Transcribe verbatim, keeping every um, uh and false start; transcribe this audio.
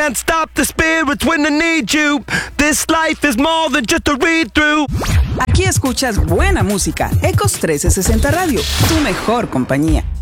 can't stop the spirits when I need you. This life is more than just a read-through. Aquí escuchas buena música. Ecos trescientos sesenta Radio, tu mejor compañía.